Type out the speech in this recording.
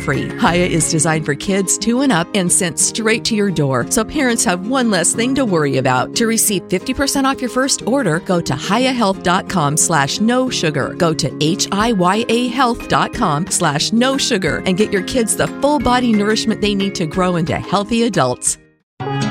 free. Hiya is designed for kids 2 and up and sent straight to your door, so parents have one less thing to worry about. To receive 50% off your first order, go to hiyahealth.com/no sugar. Go to hiyahealth.com/no sugar and get your kids the full body nourishment they need to grow into healthy adults.